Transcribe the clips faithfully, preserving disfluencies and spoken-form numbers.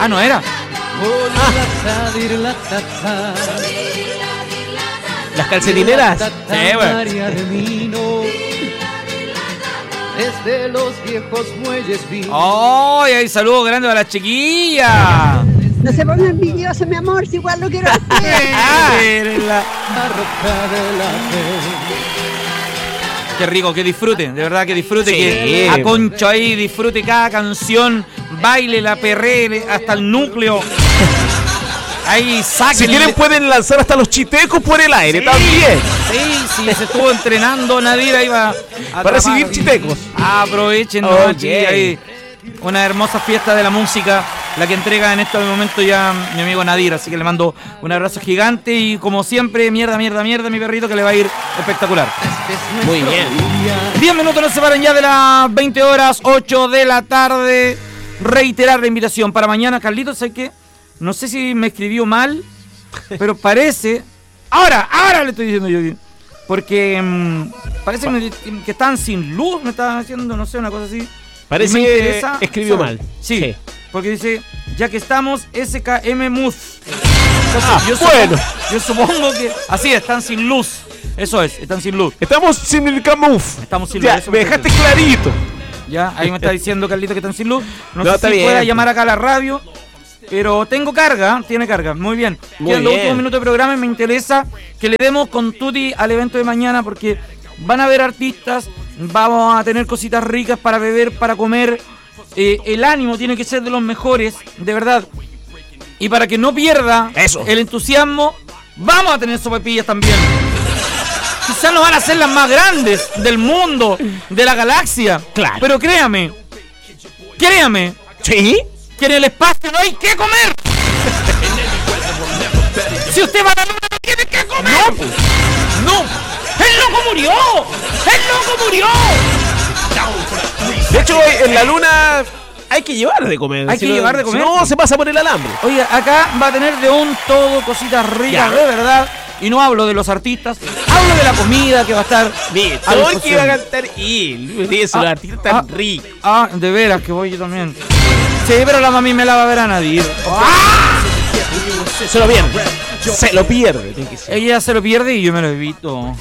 Ah, ¿no era? Ah. Las calcetineras. Sí, bueno. Desde los viejos muelles vi. ¡Oh! Y ahí saludos grandes a la chiquilla. No se ponga envidioso, mi amor, si igual lo quiero hacer. Ah, la... Qué rico, que disfrute, de verdad que disfrute, Sí. que a Concho ahí disfrute cada canción, baile, la perree hasta el núcleo. Ahí saquen. Si quieren pueden lanzar hasta los chitecos por el aire, Sí, también. Sí, sí, se estuvo entrenando Nadir, ahí va a Para recibir chitecos. Aprovechen, Okay. ¿no, chiquillos? Ahí una hermosa fiesta de la música, la que entrega en este momento ya mi amigo Nadir, así que le mando un abrazo gigante y como siempre, mierda, mierda, mierda, mi perrito, que le va a ir espectacular. Muy bien. diez minutos nos separan ya de las veinte horas, ocho de la tarde. Reiterar la invitación para mañana, Carlitos, sé que no sé si me escribió mal, pero parece... Ahora, ahora le estoy diciendo yo, porque mmm, parece que, que están sin luz, me estaban haciendo, no sé, una cosa así. Parece Me que interesa, escribió ¿sabes? mal. Sí, Sí. porque dice, ya que estamos, S K M M U S. Ah, yo bueno. Supongo, yo supongo que... Así, están sin luz. Eso es, están sin luz. Estamos sin el camuf. Estamos sin Ya, luz. eso me me dejaste parece. clarito. Ya, ahí me está diciendo Carlito que están sin luz. No, No, sé está si bien. pueda llamar acá a la radio, pero tengo carga, tiene carga. Muy bien. Muy Quedan los bien. últimos minutos de programa y me interesa que le demos con tutti al evento de mañana porque van a haber artistas, vamos a tener cositas ricas para beber, para comer. Eh, el ánimo tiene que ser de los mejores, de verdad. Y para que no pierda Eso. el entusiasmo, vamos a tener sopaipillas también. Quizás no van a ser las más grandes del mundo, de la galaxia. Claro. Pero créame, créame, ¿Sí? que en el espacio no hay que comer. Si usted va a la luna, no tiene que comer. No, pues. No. ¡El loco murió! ¡El loco murió! De hecho, en la luna hay que llevar de comer. Hay Si que no- llevar de comer. Si no, se pasa por el alambre. Oye, acá va a tener de un todo cositas ricas, Ya. de verdad. Y no hablo de los artistas, hablo de la comida que va a estar. Mire, a todo el que disposición. va a cantar y eso, Ah, los artistas ah. tan ricos. Ah, de veras que voy yo también. Sí, pero la mami me la va a ver a Nadir. Se lo pierde. Se lo pierde. Tiene que ser. Ella se lo pierde y yo me lo evito.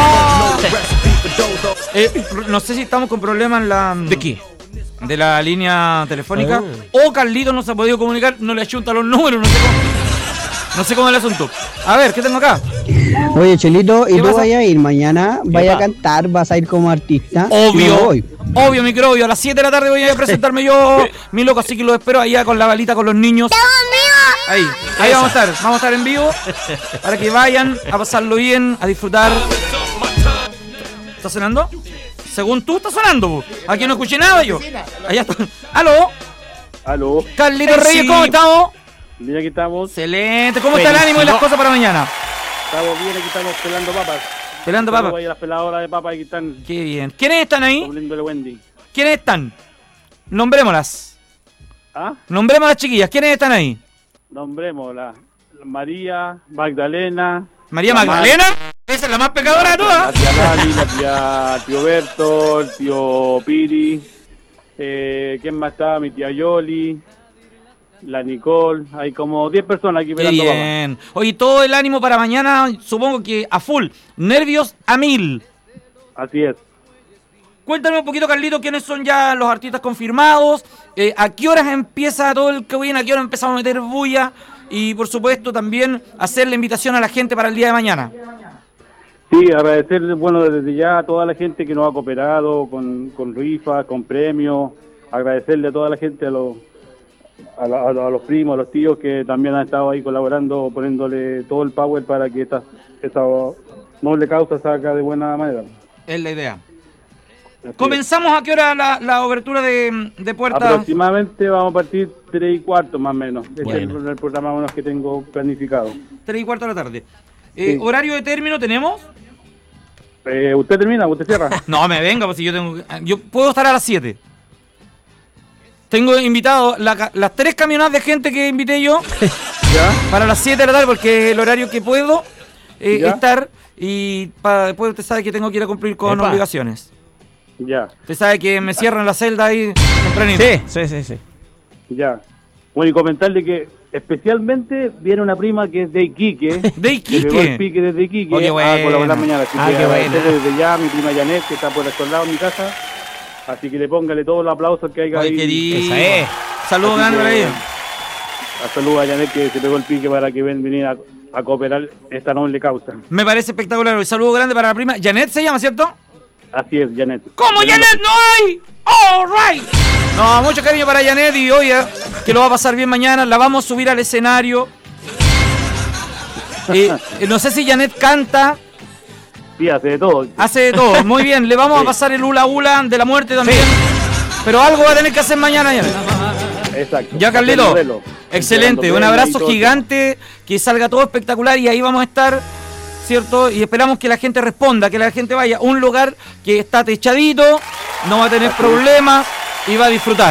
Eh, no sé si estamos con problemas en la... ¿De qué? De la línea telefónica. Oh. O Carlito no se ha podido comunicar, no le achunta los números, no sé cómo. No sé cómo es el asunto. A ver, ¿qué tengo acá? Oye, Chelito, ¿y ¿Qué tú pasa? vas a ir mañana? ¿Vas a pasa? cantar? ¿Vas a ir como artista? Obvio, Yo no voy. obvio, microbio. A las siete de la tarde voy a presentarme yo, mi loco, así que lo espero allá con la balita con los niños. Ahí, ahí vamos a estar, vamos a estar en vivo para que vayan a pasarlo bien, a disfrutar. ¿Está sonando? Según tú, está sonando. Po. Aquí no escuché nada yo. Allá está. ¿Aló? Aló, Carlito Eh, Reyes, sí. ¿cómo estamos? mira aquí estamos, Excelente. ¿Cómo está el ánimo y las Buenísimo. cosas para mañana? estamos bien, aquí estamos pelando papas. Pelando Saludos papas. ahí a las peladoras de papas que están Qué bien. ¿Quiénes están ahí? cubriéndole Wendy. ¿Quiénes están? Nombrémoslas. ¿Ah? Nombremos a las chiquillas. ¿Quiénes están ahí? Nombrémosla. María, Magdalena, María La Magdalena. Esa es la más pecadora de la todas. tía Lali, la tía tío Berto, el tío Piri, eh, ¿quién más está? Mi tía Yoli, la Nicole, hay como diez personas aquí Qué pelando papas. bien. Oye, todo el ánimo para mañana, supongo que a full. Nervios a mil. Así es. Cuéntame un poquito, Carlito, quiénes son ya los artistas confirmados, eh, a qué horas empieza todo el que viene, a qué hora empezamos a meter bulla y, por supuesto, también hacer la invitación a la gente para el día de mañana. Sí, agradecer, bueno, desde ya a toda la gente que nos ha cooperado con, con rifas, con premios, agradecerle a toda la gente, a los, a, la- a los- a los primos, a los tíos que también han estado ahí colaborando, poniéndole todo el power para que esta, esta noble causa salga de buena manera. Es la idea. Así es. ¿Comenzamos a qué hora la, la obertura de, de puertas? Aproximadamente vamos a partir tres y cuarto más o menos. Este Bueno. es el, el programa menos que tengo planificado. Tres y cuarto de la tarde. Eh, Sí. ¿Horario de término tenemos? Eh, ¿Usted termina? ¿Usted cierra? No, me venga, pues si yo tengo... Yo puedo estar a las siete. Tengo invitado la ca- las tres camionadas de gente que invité yo ¿Ya? para las siete de la tarde porque es el horario que puedo eh, ¿Ya? estar y para después usted sabe que tengo que ir a cumplir con Epa. obligaciones. Ya, Usted sabe que me cierran la celda ahí tempranito. Sí, sí, sí, sí. ya. Bueno, y comentarle que especialmente viene una prima que es de Iquique. ¿De Que pegó el Iquique? pique desde Iquique. Oye, a buena. colaborar mañana. Así Ah, que qué agradecerle buena. desde ya a mi prima Janet, que está por estos lados de mi casa. Así que le póngale todos los aplausos que hay Oye, ahí. querido. Esa es. Saludos Así grande que, por ahí. A saludos a Janet, que se pegó el pique para que ven venir a, a cooperar esta noble causa. Me parece espectacular. Un saludo grande para la prima. Janet se llama, ¿cierto? Así es, Janet. ¿Cómo Janet no hay? All right. No, mucho cariño para Janet y oye, que lo va a pasar bien mañana. La vamos a subir al escenario. Eh, eh, no sé si Janet canta, Sí, hace de todo. hace de todo. Muy bien, le vamos a pasar el hula hula de la muerte también. Pero algo va a tener que hacer mañana, Janet. Exacto. Ya, Carlito. Hacer modelo. Excelente. Entregando Un premios y abrazo todo. gigante. Que salga todo espectacular y ahí vamos a estar, ¿cierto? Y esperamos que la gente responda, que la gente vaya a un lugar que está techadito, no va a tener Así problemas y va a disfrutar.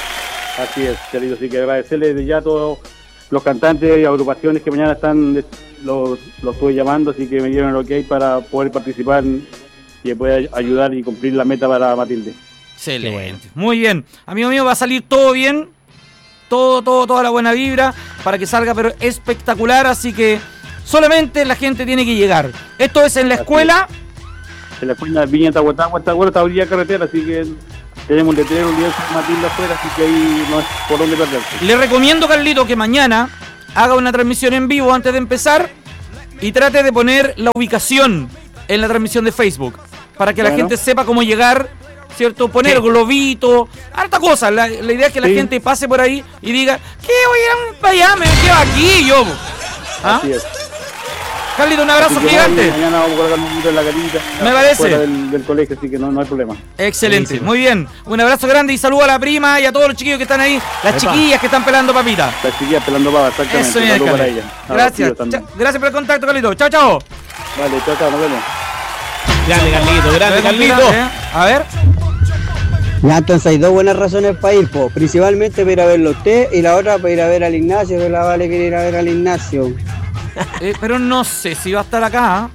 Así es, querido. Así que agradecerle desde ya a todos los cantantes y agrupaciones que mañana están, los, los estuve llamando, así que me dieron el ok para poder participar y poder ayudar y cumplir la meta para Matilde. Excelente. Muy bien. Amigo mío, va a salir todo bien. Todo, todo, toda la buena vibra para que salga, pero espectacular. Así que solamente la gente tiene que llegar. Esto es en la Así escuela. Se le fue una viña Tahuatahua, está bueno, está orilla de carretera, así que tenemos un letrero, un lienzo de Matilde afuera, así que ahí no es por dónde perderse. Le recomiendo, Carlito, que mañana haga una transmisión en vivo antes de empezar y trate de poner la ubicación en la transmisión de Facebook para que la Bueno. gente sepa cómo llegar, ¿cierto? Poner Sí. globito, harta cosa. La, la idea es que la Sí. gente pase por ahí y diga, ¿qué voy a ir para allá? Me quedo aquí yo. ¿Ah? Así es. Carlito, un abrazo Así que gigante. hoy, mañana vamos a colgar un poquito en la carita. Me parece. Fuera del, del colegio, así que no, no hay problema. Excelente, Buenísimo. muy bien. Un abrazo grande y saludo a la prima y a todos los chiquillos que están ahí, las Epa. chiquillas que están pelando papita. Las chiquillas pelando pava, exactamente. Eso, mi Saludos para Carlito. ella. A los Gracias. tíos también. Cha- Gracias por el contacto, Carlito. Chao, chao. Vale, chao, chao, nos vemos. Grande Carlito, grande Carlito. ¿Eh? A ver. Ya, entonces hay dos buenas razones para ir, po. Principalmente para ir a verlo a usted y la otra para ir a ver al Ignacio, que la Vale quiere ir a ver al Ignacio. Eh, pero no sé si va a estar acá.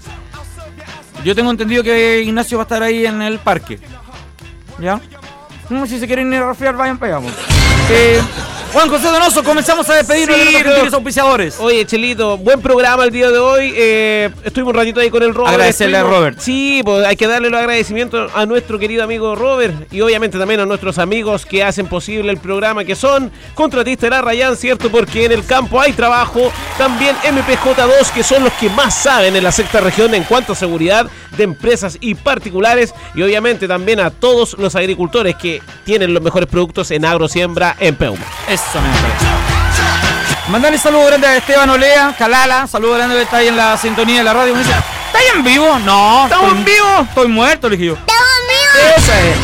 Yo tengo entendido que Ignacio va a estar ahí en el parque. ¿Ya? Mm, si se quieren ir a resfriar, vayan para allá. po. Eh, Juan José Donoso, comenzamos a despedirnos Sí, de nuestros no. gentiles auspiciadores. Oye, Chelito, buen programa el día de hoy. Eh, estuvimos un ratito ahí con el Robert. Agradecerle a Estuvimos- Robert. Sí, pues hay que darle los agradecimientos a nuestro querido amigo Robert y obviamente también a nuestros amigos que hacen posible el programa, que son Contratista de la Rayán, ¿cierto? Porque en el campo hay trabajo. También M P J dos, que son los que más saben en la sexta región en cuanto a seguridad de empresas y particulares. Y obviamente también a todos los agricultores que tienen los mejores productos en agrosiembra en Peuma. Eso me parece. Mandale saludo grande a Esteban Olea, Calala, saludo grande que está ahí en la sintonía de la radio. Me dice, ¿está ahí en vivo? No, ¿Estamos estoy- en vivo? Estoy muerto, le dije yo. Esa es.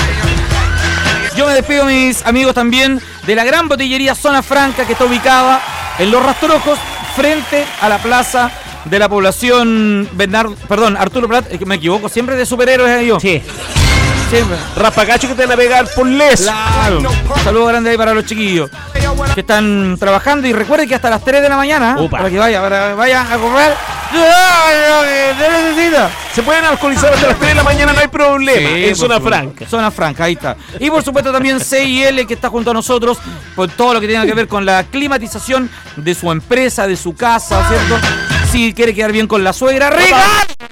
Yo me despido, mis amigos, también de la gran botillería Zona Franca, que está ubicada en Los Rastrojos, frente a la plaza de la población Bernardo, perdón, Arturo Prat, es que me equivoco, siempre de superhéroes ahí yo. Sí. Siempre. Rapacacho que te van a pegar por les. Claro. Saludos grandes ahí para los chiquillos que están trabajando y recuerden que hasta las tres de la mañana, Upa. para que vaya, para que vaya a comprar lo que usted necesita. Se pueden alcoholizar hasta las tres de la mañana, no hay problema. Sí, en por zona supuesto. franca. Zona Franca, ahí está. Y por supuesto también C I L, que está junto a nosotros por todo lo que tenga que ver con la climatización de su empresa, de su casa, ¿cierto? Si quiere quedar bien con la suegra, regala.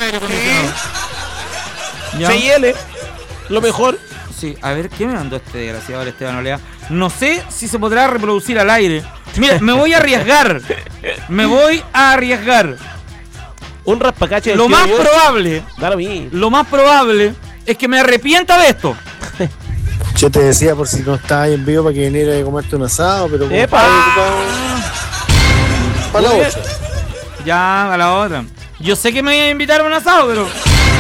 ¿Ya? C I L, lo mejor. Sí, a ver, ¿qué me mandó este desgraciado el Esteban Olea? No sé si se podrá reproducir al aire. Mira, me voy a arriesgar. Me voy a arriesgar. Un raspacacho del Lo tío más George. probable, Dale a mí. lo más probable es que me arrepienta de esto. Yo te decía por si no estabas en vivo para que viniera a comerte un asado, pero como ¡Epa! estaba ocupado, para la Muy bien. ocho. Ya, a la otra. Yo sé que me iba a invitar a un asado, pero...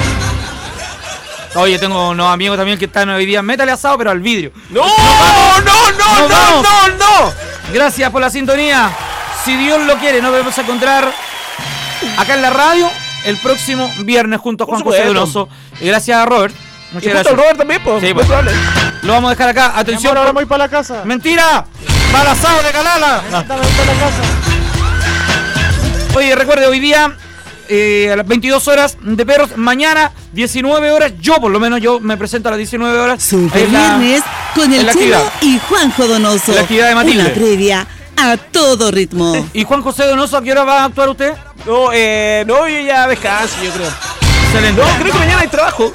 Oye, tengo unos amigos también que están hoy día, métale asado, pero al vidrio. ¡No! ¡No, no, no, Nos no, vamos. no, no! Gracias por la sintonía. Si Dios lo quiere, nos vamos a encontrar acá en la radio el próximo viernes junto a Por Juan José supuesto. Donoso. Y gracias a Robert. Y Muchas justo gracias. el Robert también, pues. Sí, muy pues. probable. Lo vamos a dejar acá. Atención. Ahora voy para la casa. ¡Mentira! ¡Para el asado de Calala! Dame para la casa. Oye, recuerde, hoy día eh, a las veintidós horas de perros. Mañana, diecinueve horas, yo por lo menos yo me presento a las diecinueve horas. Super en la- viernes con en el la Chelo actividad. y Juanjo Donoso. La actividad de Matilde. Una previa a todo ritmo. ¿Y Juan José Donoso a qué hora va a actuar usted? No, eh, no, yo ya descanso, yo creo. Excelente. No, creo que mañana hay trabajo.